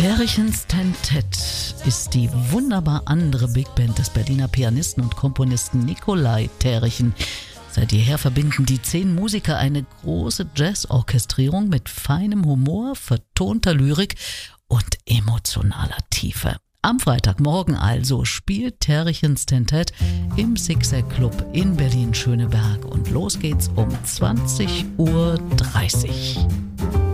Terrichens Tentett ist die wunderbar andere Big Band des Berliner Pianisten und Komponisten Nicolai Terrichen. Seit jeher verbinden die 10 Musiker eine große Jazzorchestrierung mit feinem Humor, vertonter Lyrik und emotionaler Tiefe. Am Freitagmorgen also spielt Terrichens Tentett im Zigzag Club in Berlin-Schöneberg und los geht's um 20:30 Uhr.